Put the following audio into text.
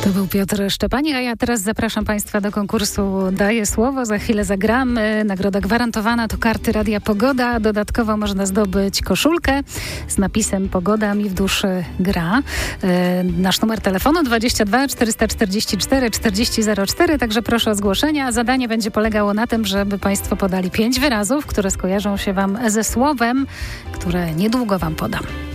To był Piotr Szczepanik, a ja teraz zapraszam Państwa do konkursu Daję Słowo. Za chwilę zagramy. Nagroda gwarantowana to karty Radia Pogoda. Dodatkowo można zdobyć koszulkę z napisem Pogoda mi w duszy gra. Nasz numer telefonu 22 444 4004, także proszę o zgłoszenia. Zadanie będzie polegało na tym, żeby Państwo podali 5 wyrazów, które skojarzą się Wam ze słowem, które niedługo Wam podam.